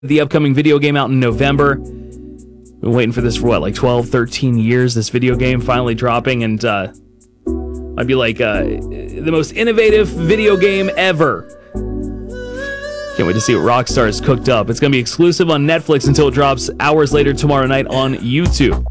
The upcoming video game out in November. Been waiting for this for what, like 12, 13 years, this video game finally dropping, and might be like the most innovative video game ever. Can't wait to see what Rockstar has cooked up. It's going to be exclusive on Netflix until it drops hours later tomorrow night on YouTube.